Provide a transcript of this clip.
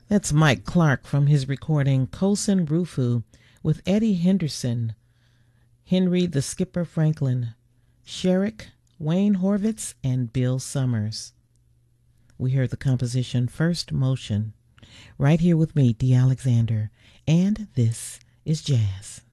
That's Mike Clark from his recording Kosin Rufu with Eddie Henderson, Henry the Skipper Franklin, Sherrick, Wayne Horvitz, and Bill Summers. We heard the composition First Motion. Right here with me, Dee Alexander, and this is Jazz.